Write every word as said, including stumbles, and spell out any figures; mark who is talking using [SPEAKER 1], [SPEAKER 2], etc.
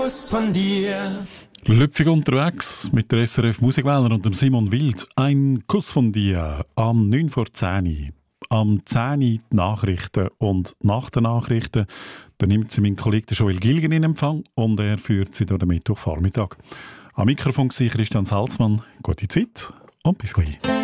[SPEAKER 1] Kuss von dir.
[SPEAKER 2] Lüpfig unterwegs mit der S R F Musikwähler und dem Simon Wild. Ein Kuss von dir am neun vor zehn. Am zehn die Nachrichten und nach den Nachrichten dann nimmt sie mein Kollege Joel Gilgen in Empfang und er führt sie durch den Mittwochvormittag. Am Mikrofon war Christian Salzmann. Gute Zeit und bis gleich.